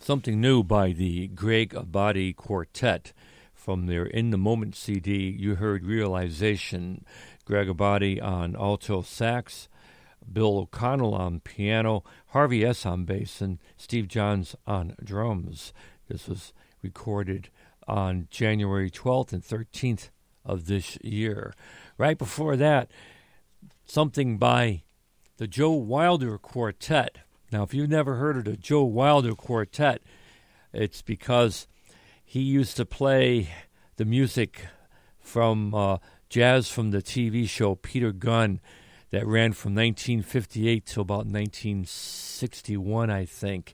Something new by the Greg Abadi Quartet. From their In the Moment CD, you heard Realization. Greg Abadi on alto sax, Bill O'Connell on piano, Harvey S. on bass, and Steve Johns on drums. This was recorded on January 12th and 13th of this year. Right before that, something by the Joe Wilder Quartet. Now, if you've never heard of the Joe Wilder Quartet, it's because he used to play the music from jazz from the TV show Peter Gunn that ran from 1958 to about 1961, I think.